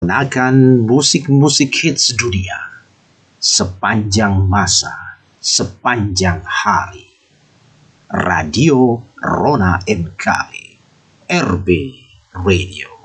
Kenakan musik-musik hits dunia sepanjang masa, sepanjang hari. Radio Rona MKB, RB Radio.